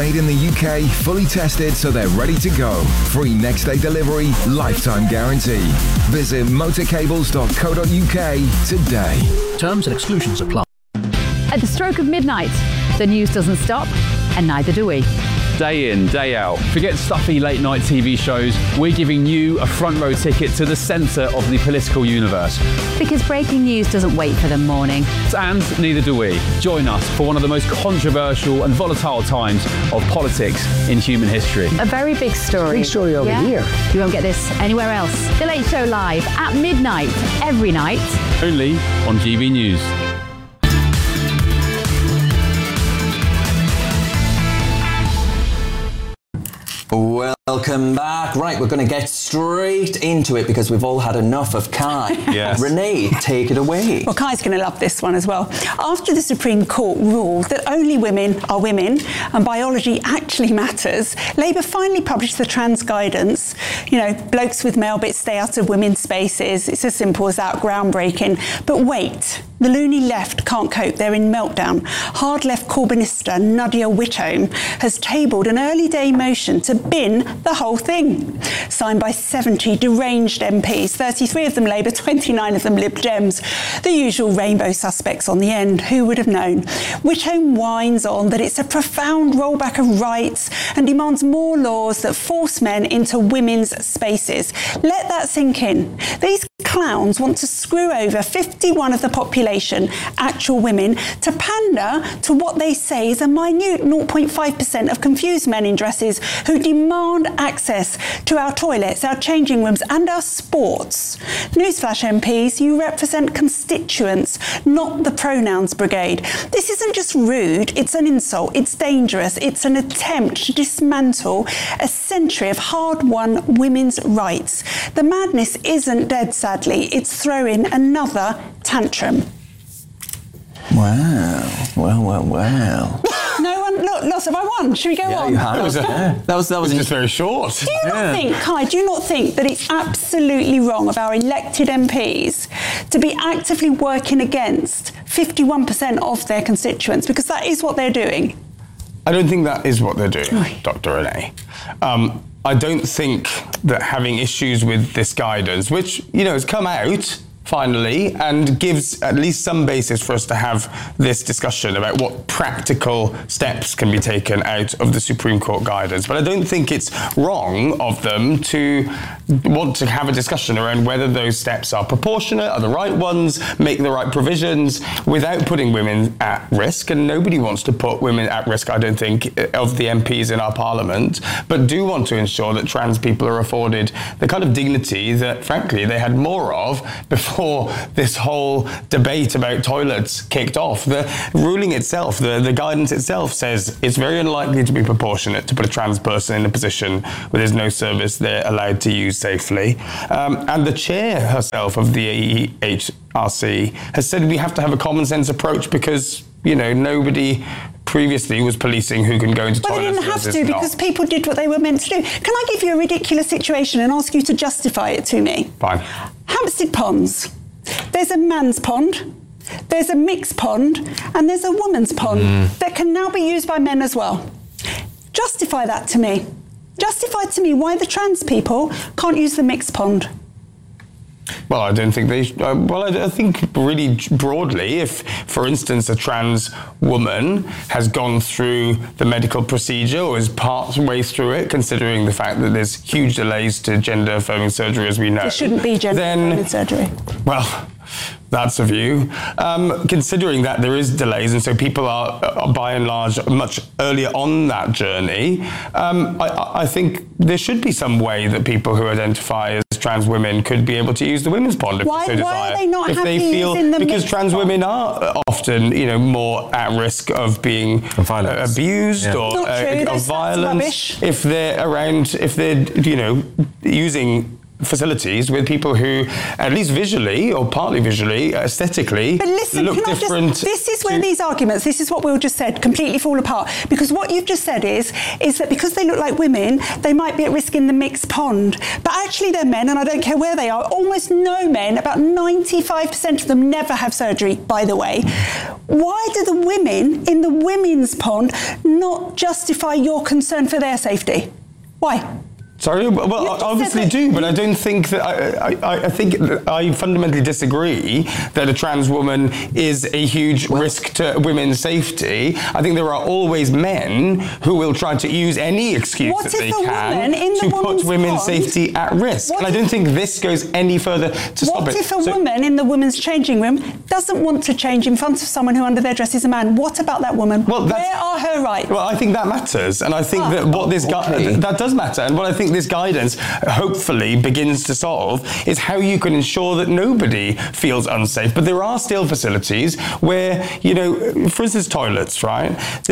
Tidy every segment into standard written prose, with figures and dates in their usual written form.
made in the UK, fully tested so they're ready to go. Free next day delivery, lifetime guarantee. Visit motorcables.co.uk today. Terms and exclusions apply. At the stroke of midnight, the news doesn't stop, and neither do we. Day in, day out. Forget stuffy late night TV shows. We're giving you a front row ticket to the centre of the political universe. Because breaking news doesn't wait for the morning. And neither do we. Join us for one of the most controversial and volatile times of politics in human history. A very big story. Big story over here. You won't get this anywhere else. The Late Show live at midnight, every night. Only on GB News. Welcome back. Right, we're going to get straight into it because we've all had enough of Kai. Yes. Renee, take it away. Well, Kai's going to love this one as well. After the Supreme Court ruled that only women are women and biology actually matters, Labour finally published the trans guidance. You know, blokes with male bits stay out of women's spaces. It's as simple as that, groundbreaking. But wait, the loony left can't cope. They're in meltdown. Hard left Corbynista Nadia Whittome has tabled an early day motion to bin the whole thing. Signed by 70 deranged MPs, 33 of them Labour, 29 of them Lib Dems. The usual rainbow suspects on the end. Who would have known? Whittome whines on that it's a profound rollback of rights and demands more laws that force men into women's spaces. Let that sink in. These clowns want to screw over 51 of the population, actual women, to pander to what they say is a minute 0.5% of confused men in dresses who demand access to our toilets, our changing rooms and our sports. Newsflash MPs, you represent constituents, not the pronouns brigade. This isn't just rude, it's an insult, it's dangerous, it's an attempt to dismantle a century of hard-won women's rights. The madness isn't dead, sadly, it's throwing another tantrum. Wow. Well. No one, look, Loss, have I won? Should we go on? You have. That was just very short. Do you not think, Kai, do you not think that it's absolutely wrong of our elected MPs to be actively working against 51% of their constituents? Because that is what they're doing. I don't think that is what they're doing, Dr. Renee. I don't think that having issues with this guidance, which, you know, has come out finally and gives at least some basis for us to have this discussion about what practical steps can be taken out of the Supreme Court guidance. But I don't think it's wrong of them to want to have a discussion around whether those steps are proportionate, are the right ones, make the right provisions without putting women at risk. And nobody wants to put women at risk, I don't think, of the MPs in our parliament, but do want to ensure that trans people are afforded the kind of dignity that, frankly, they had more of before this whole debate about toilets kicked off. The ruling itself, the guidance itself says it's very unlikely to be proportionate to put a trans person in a position where there's no service they're allowed to use safely. And the chair herself of the HRC has said we have to have a common sense approach because, you know, nobody previously was policing who can go into toilets. Well, they didn't have to because people did what they were meant to do. Can I give you a ridiculous situation and ask you to justify it to me? Fine. Hampstead Ponds. There's a man's pond, there's a mixed pond, and there's a woman's pond that can now be used by men as well. Justify that to me. Justify to me why the trans people can't use the mixed pond. Well, I don't think they... I think really broadly, if, for instance, a trans woman has gone through the medical procedure or is part way through it, considering the fact that there's huge delays to gender-affirming surgery, as we know... There shouldn't be gender-affirming surgery. Well... That's a view. Considering that there is delays, and so people are by and large much earlier on that journey, I think there should be some way that people who identify as trans women could be able to use the women's pond if they so desire. Why are they not if happy they feel, using the because trans women are often, you know, more at risk of being abused or of violence. If they're around, if they're, you know, using facilities with people who, at least visually or partly visually, aesthetically, but listen, look different. This is where these arguments, this is what Will just said, completely fall apart. Because what you've just said is that because they look like women, they might be at risk in the mixed pond. But actually they're men, and I don't care where they are. Almost no men, about 95% of them never have surgery, by the way. Why do the women in the women's pond not justify your concern for their safety? Why? Sorry, well, I obviously do, but I don't think that. I think that I fundamentally disagree that a trans woman is a huge risk to women's safety. I think there are always men who will try to use any excuse that they can to put women's safety at risk. And I don't think this goes any further to stop it. What if a woman in the women's changing room doesn't want to change in front of someone who under their dress is a man? What about that woman? Well, where are her rights? Well, I think that matters, and I think that what this that does matter, and what I think this guidance hopefully begins to solve is how you can ensure that nobody feels unsafe. But there are still facilities where, you know, for instance, toilets, right?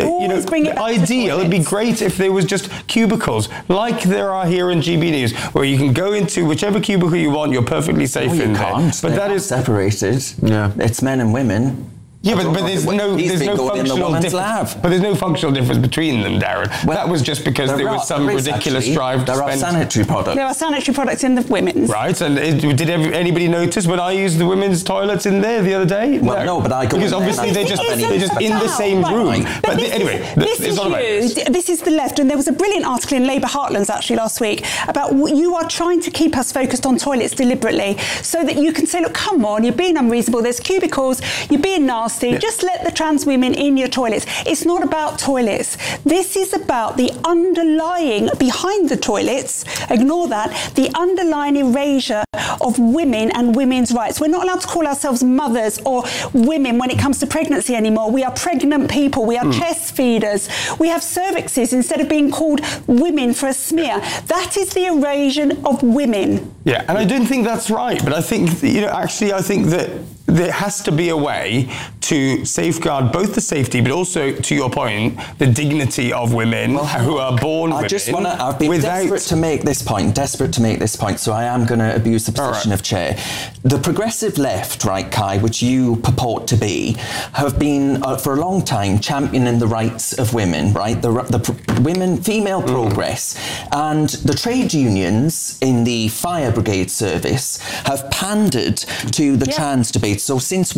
Ideal, it'd be great if there was just cubicles like there are here in GB News, where you can go into whichever cubicle you want, you're perfectly safe in there. But that is separated. Yeah, it's men and women. Yeah, but there's no functional difference. But there's no functional difference between them, Darren. Well, that was just because there was some ridiculous drive to spend. There are sanitary products. There are sanitary products in the women's. Right, and did anybody notice when I used the women's toilets in there the other day? Well, no, but I go because obviously they're just in the same room. But anyway, it's not about this. This is the left, and there was a brilliant article in Labour Heartlands actually last week about you are trying to keep us focused on toilets deliberately, so that you can say, look, come on, you're being unreasonable. There's cubicles, you're being nasty. Yeah. Just let the trans women in your toilets. It's not about toilets. This is about the underlying, behind the toilets, ignore that, the underlying erasure of women and women's rights. We're not allowed to call ourselves mothers or women when it comes to pregnancy anymore. We are pregnant people. We are chest feeders. We have cervixes instead of being called women for a smear. That is the erasure of women. Yeah, and I don't think that's right. But I think, I think that there has to be a way to safeguard both the safety, but also, to your point, the dignity of women who are born women. I've been desperate to make this point, so I am going to abuse the position of chair. The progressive left, right, Kai, which you purport to be, have been, for a long time, championing the rights of women, right? The women, female progress. And the trade unions in the fire brigade service have pandered to the trans debate. So since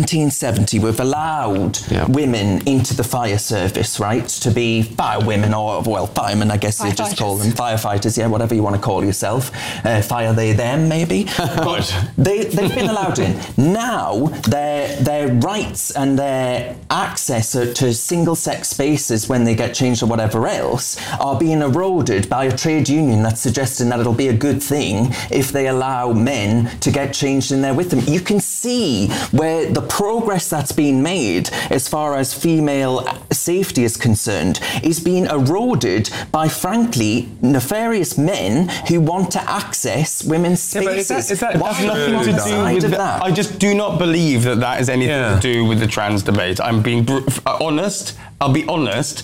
1970, we've allowed women into the fire service, right, to be firewomen or, firemen, I guess you just call them, firefighters, whatever you want to call yourself. Fire they, them, maybe. But they've been allowed in. Now, their rights and their access to single-sex spaces when they get changed or whatever else are being eroded by a trade union that's suggesting that it'll be a good thing if they allow men to get changed in there with them. You can see where the progress that's been made as far as female safety is concerned is being eroded by, frankly, nefarious men who want to access women's spaces. Is that has nothing to do with that? I just do not believe that is anything to do with the trans debate. I'm being honest. I'll be honest.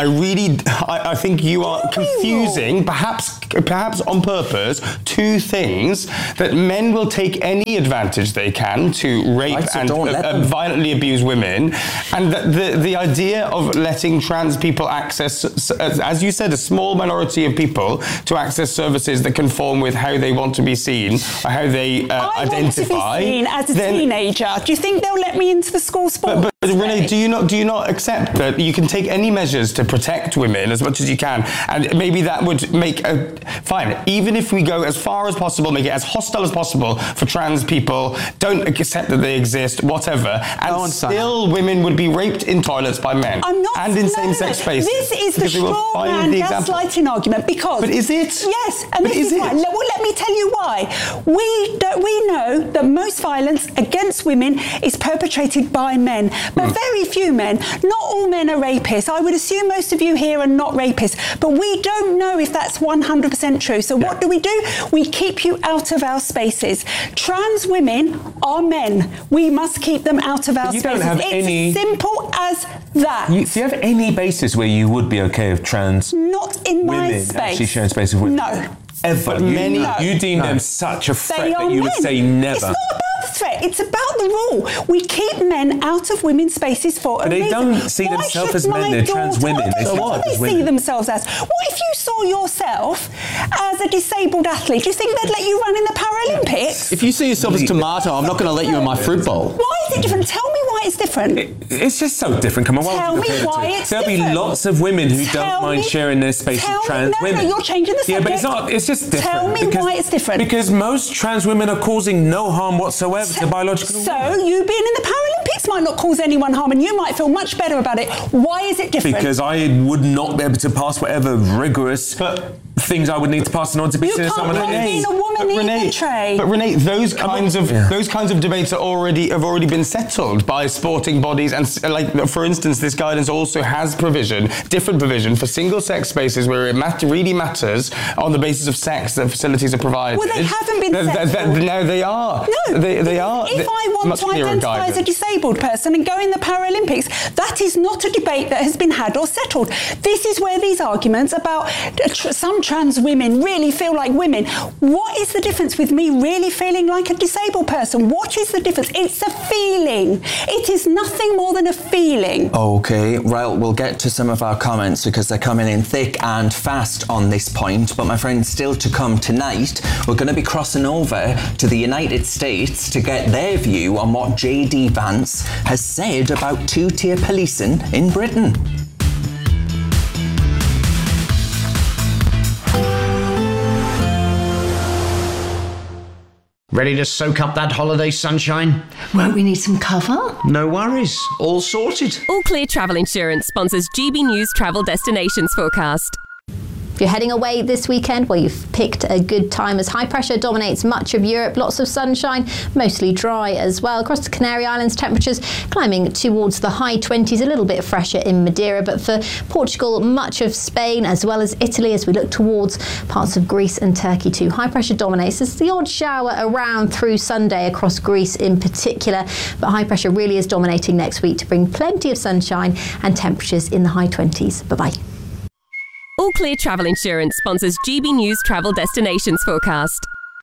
I think you are confusing, perhaps on purpose, two things: that men will take any advantage they can to rape and violently abuse women, and that the idea of letting trans people access, as you said, a small minority of people to access services that conform with how they want to be seen or how they identify. I want to be seen as a teenager. Do you think they'll let me into the school sport? But Renee, do you not accept that you can take any measures to protect women as much as you can, and maybe that would make fine, even if we go as far as possible, make it as hostile as possible for trans people, don't accept that they exist, whatever, and still women would be raped in toilets by men and in same-sex spaces. This is the straw man gaslighting argument, because... But is it? Yes, and this is why. Well, let me tell you why. We know that most violence against women is perpetrated by men. but very few men. Not all men are rapists. I would assume most of you here are not rapists, but we don't know if that's 100% true. So what do? We keep you out of our spaces. Trans women are men. We must keep them out of our spaces. Don't have it's simple as that. Do you have any basis where you would be okay with trans Not in my women space. actually sharing space with women? No. Ever? But many- You deem them such a threat They that are you would men. say never. It's not about the threat, it's about the rule. We keep men out of women's spaces for a But they reason. don't see Why themselves should as men, my they're trans daughter- women. They What see do themselves they as see women. themselves as? What if you saw yourself as a disabled athlete? Do you think they'd let you run in the Paralympics? If you see yourself as tomato, I'm not going to let you in my fruit bowl. Why is it different? Tell me why it's different. It's just so different. Come on, Tell me why it's There'll different. be lots of women who Tell don't mind me- sharing their space tell with trans me- no, women. No, you're changing the subject. Yeah, but it's not. It's just different. Tell me why it's different. Because most trans women are causing no harm whatsoever to biological So women. you being in the Paralympics might not cause anyone harm, and you might feel much better about it. Why is it different? Because I would not be able to pass whatever rigorous things I would need to pass in order to be You seen as can't someone blame else. being a woman either, Trey. But Renee, those kinds of debates have already been settled by sporting bodies, and like for instance, this guidance also has different provision for single-sex spaces where it really matters on the basis of sex that facilities are provided. Well, they haven't been settled. No, they are. No, they are. If I want Much to clearer identify as a guidance. disabled person and go in the Paralympics, that is not a debate that has been had or settled. This is where these arguments about some trans women really feel like women. What is the difference with me really feeling like a disabled person? What is the difference? It's a feeling. It is nothing more than a feeling. Okay, well, we'll get to some of our comments because they're coming in thick and fast on this point. But my friends, still to come tonight, we're going to be crossing over to the United States to get their view on what JD Vance has said about two-tier policing in Britain. Ready to soak up that holiday sunshine? Won't we need some cover? No worries, all sorted. All Clear Travel Insurance sponsors GB News Travel Destinations Forecast. If you're heading away this weekend, well, you've picked a good time as high pressure dominates much of Europe. Lots of sunshine, mostly dry as well. Across the Canary Islands, temperatures climbing towards the high 20s, a little bit fresher in Madeira. But for Portugal, much of Spain, as well as Italy, as we look towards parts of Greece and Turkey too. High pressure dominates. There's the odd shower around through Sunday across Greece in particular. But high pressure really is dominating next week to bring plenty of sunshine and temperatures in the high 20s. Bye-bye. All Clear Travel Insurance sponsors GB News Travel Destinations Forecast.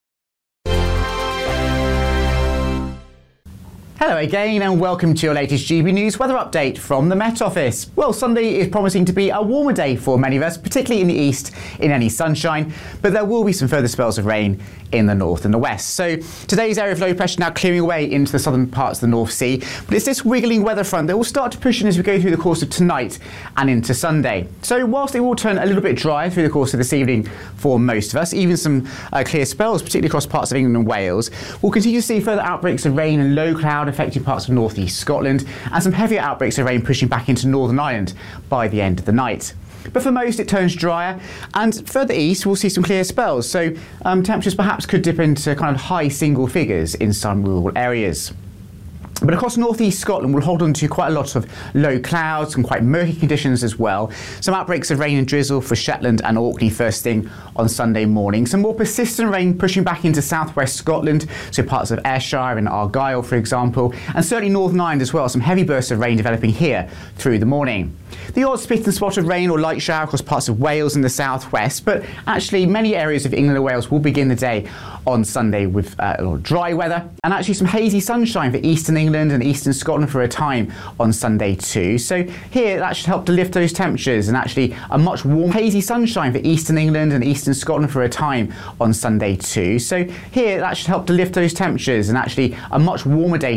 Hello again and welcome to your latest GB News weather update from the Met Office. Well, Sunday is promising to be a warmer day for many of us, particularly in the east in any sunshine, but there will be some further spells of rain in the north and the west. So today's area of low pressure now clearing away into the southern parts of the North Sea, but it's this wiggling weather front that will start to push in as we go through the course of tonight and into Sunday. So whilst it will turn a little bit dry through the course of this evening for most of us, even some clear spells, particularly across parts of England and Wales, we'll continue to see further outbreaks of rain and low cloud affecting parts of northeast Scotland, and some heavier outbreaks of rain pushing back into Northern Ireland by the end of the night. But for most it turns drier, and further east we'll see some clear spells, so temperatures perhaps could dip into kind of high single figures in some rural areas. But across northeast Scotland, we'll hold on to quite a lot of low clouds and quite murky conditions as well. Some outbreaks of rain and drizzle for Shetland and Orkney first thing on Sunday morning. Some more persistent rain pushing back into southwest Scotland, so parts of Ayrshire and Argyll, for example, and certainly Northern Ireland as well. Some heavy bursts of rain developing here through the morning. The odd spit and spot of rain or light shower across parts of Wales and the southwest, but actually many areas of England and Wales will begin the day on Sunday with a lot of dry weather, and actually some hazy sunshine for eastern England and eastern Scotland for a time on Sunday too. So here that should help to lift those temperatures, and actually a much warm hazy sunshine for eastern England and eastern Scotland for a time on Sunday too. So here that should help to lift those temperatures, and actually a much warmer day